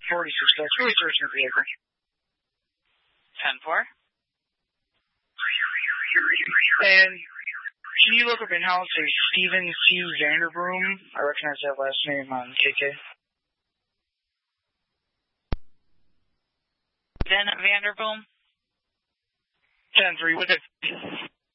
46X. Really searching your vehicle. 10-4. And can you look up in-house a Steven C. Vanderbroom? I recognize that last name on KK. Then Vanderboom? 10-3 with it.